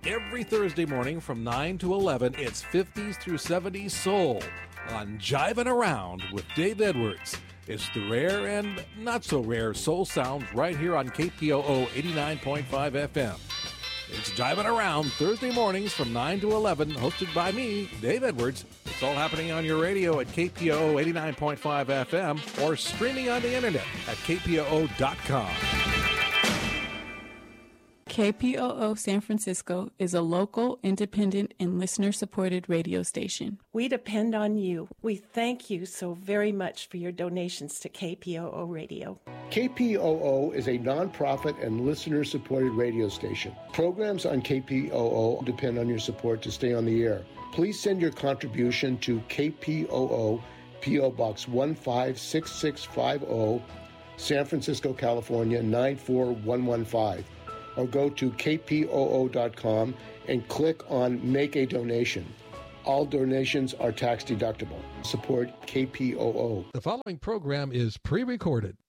Every Thursday morning from 9 to 11, it's 50s through 70s soul on Jivin' Around with Dave Edwards. It's the rare and not so rare soul sounds right here on KPOO 89.5 FM. It's Jivin' Around Thursday mornings from 9 to 11, hosted by me, Dave Edwards. It's all happening on your radio at KPOO 89.5 FM or streaming on the internet at kpoo.com. KPOO San Francisco is a local, independent, and listener-supported radio station. We depend on you. We thank you so very much for your donations to KPOO Radio. KPOO is a nonprofit and listener-supported radio station. Programs on KPOO depend on your support to stay on the air. Please send your contribution to KPOO, P.O. Box 156650, San Francisco, California, 94115. Or go to kpoo.com and click on Make a Donation. All donations are tax deductible. Support KPOO. The following program is pre-recorded.